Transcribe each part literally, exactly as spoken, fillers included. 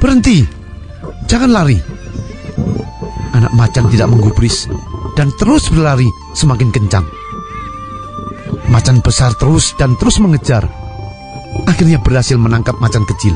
Berhenti, jangan lari. Anak macan tidak menggubris dan terus berlari semakin kencang. Macan besar terus dan terus mengejar. Akhirnya berhasil menangkap macan kecil.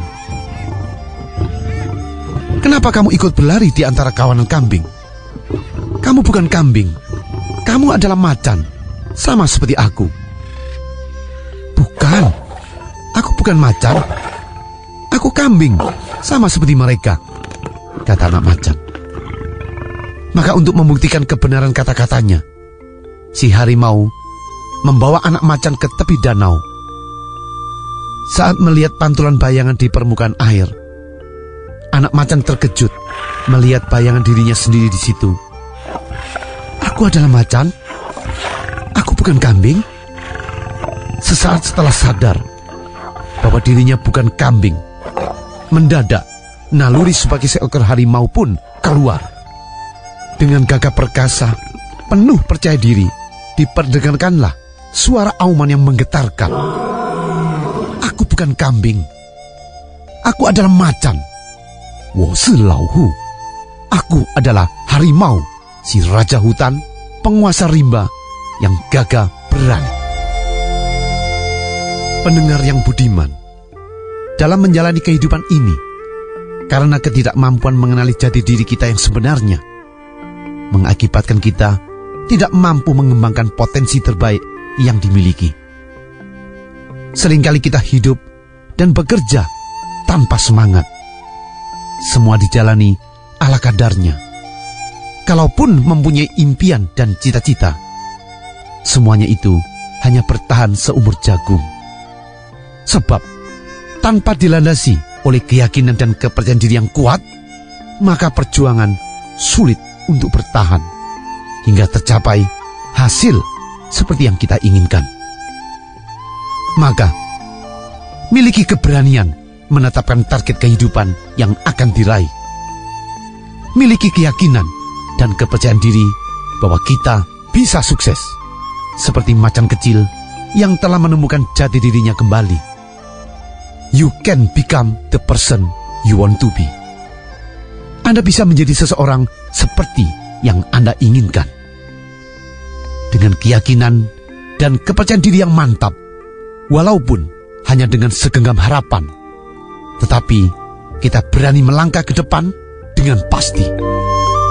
Kenapa kamu ikut berlari di antara kawanan kambing? Kamu bukan kambing. Kamu adalah macan, sama seperti aku. Bukan, aku bukan macan. Aku kambing, sama seperti mereka, kata anak macan. Maka untuk membuktikan kebenaran kata-katanya, si harimau membawa anak macan ke tepi danau. Saat melihat pantulan bayangan di permukaan air, anak macan terkejut melihat bayangan dirinya sendiri di situ. Aku adalah macan? Aku bukan kambing? Sesaat setelah sadar bahwa dirinya bukan kambing, mendadak naluri sebagai seekor harimau pun keluar. Dengan gagah perkasa, penuh percaya diri, diperdengarkanlah suara auman yang menggetarkan. Aku bukan kambing. Aku adalah macan. Wo si lau hu. Aku adalah harimau, si raja hutan, penguasa rimba yang gagah berani. Pendengar yang budiman, dalam menjalani kehidupan ini, karena ketidakmampuan mengenali jati diri kita yang sebenarnya, mengakibatkan kita tidak mampu mengembangkan potensi terbaik yang dimiliki. Seringkali kita hidup dan bekerja tanpa semangat. Semua dijalani ala kadarnya. Kalaupun mempunyai impian dan cita-cita, semuanya itu hanya bertahan seumur jagung. Sebab tanpa dilandasi oleh keyakinan dan kepercayaan diri yang kuat, maka perjuangan sulit untuk bertahan hingga tercapai hasil seperti yang kita inginkan. Maka, miliki keberanian menetapkan target kehidupan yang akan diraih. Miliki keyakinan dan kepercayaan diri bahwa kita bisa sukses, seperti macan kecil yang telah menemukan jati dirinya kembali. You can become the person you want to be. Anda bisa menjadi seseorang seperti yang Anda inginkan. Dengan keyakinan dan kepercayaan diri yang mantap, walaupun hanya dengan segenggam harapan, tetapi kita berani melangkah ke depan dengan pasti.